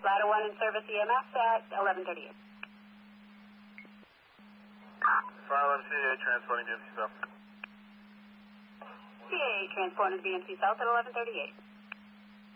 Ladder 1 in service EMS at 11:38. File CA transporting BMC South. CA transporting BMC South at 11:38.